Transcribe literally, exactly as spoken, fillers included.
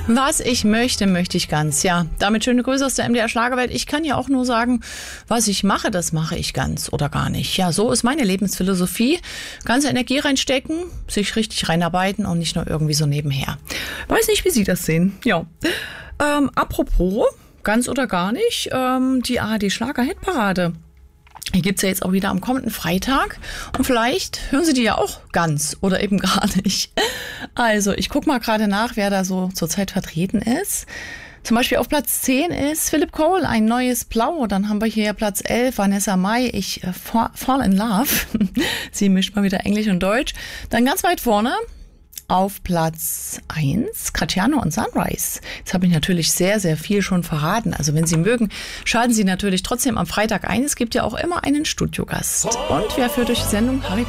Was ich möchte, möchte ich ganz. Ja, damit schöne Grüße aus der M D R Schlagerwelt. Ich kann ja auch nur sagen, was ich mache, das mache ich ganz oder gar nicht. Ja, so ist meine Lebensphilosophie. Ganze Energie reinstecken, sich richtig reinarbeiten und nicht nur irgendwie so nebenher. Weiß nicht, wie Sie das sehen. Ja. Ähm, apropos, ganz oder gar nicht, ähm, die A R D Schlager-Hitparade. Die gibt's ja jetzt auch wieder am kommenden Freitag und vielleicht hören Sie die ja auch ganz oder eben gar nicht. Also ich gucke mal gerade nach, wer da so zurzeit vertreten ist. Zum Beispiel auf Platz zehn ist Philip Cole, ein neues Blau. Dann haben wir hier Platz elf, Vanessa Mai, ich äh, Fall in Love. Sie mischt mal wieder Englisch und Deutsch. Dann ganz weit vorne auf Platz eins, Catiano und Sunrise. Jetzt habe ich natürlich sehr, sehr viel schon verraten. Also wenn Sie mögen, schalten Sie natürlich trotzdem am Freitag ein. Es gibt ja auch immer einen Studiogast. Und wer führt durch die Sendung? Harry